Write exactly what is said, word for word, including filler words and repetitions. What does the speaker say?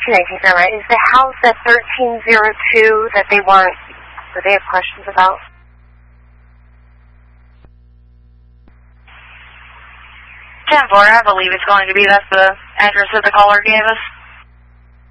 two nineteen Fairmont. Is the house at thirteen oh two that they want, that they have questions about? ten four, I believe it's going to be. That's the address that the caller gave us.